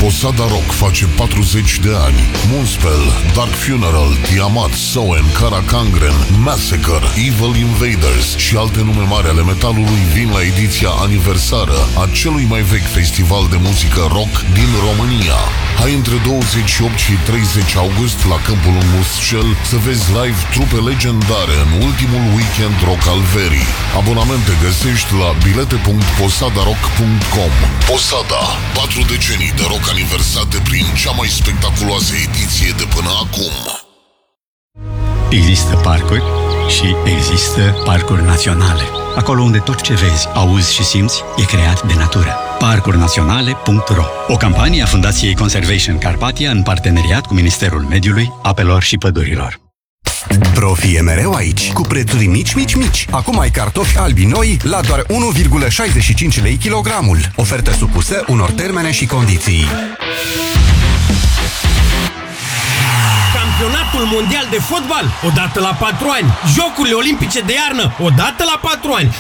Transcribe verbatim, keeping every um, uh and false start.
Posada Rock face patruzeci de ani. Moonspell, Dark Funeral, Tiamat, Soen, Kara Kangren, Massacre, Evil Invaders și alte nume mari ale metalului vin la ediția aniversară a celui mai vechi festival de muzică rock din România. Hai între douăzeci și opt și treizeci august la Câmpul Muscel să vezi live trupe legendare în ultimul weekend rock al verii. Abonamente găsești la bilete punct posada rock punct com. Posada, patru decenii de rock aniversate prin cea mai spectaculoasă ediție de până acum. Există parcuri și există parcuri naționale. Acolo unde tot ce vezi, auzi și simți e creat de natură. parcuri naționale punct ro. O campanie a Fundației Conservation Carpathia în parteneriat cu Ministerul Mediului, Apelor și Pădurilor. Profi e mereu aici, cu prețuri mici, mici, mici. Acum ai cartofi albi noi la doar unu virgulă șaizeci și cinci lei kilogramul. Ofertă supusă unor termene și condiții. Campionatul mondial de fotbal, odată la patru ani. Jocurile olimpice de iarnă, odată la patru ani.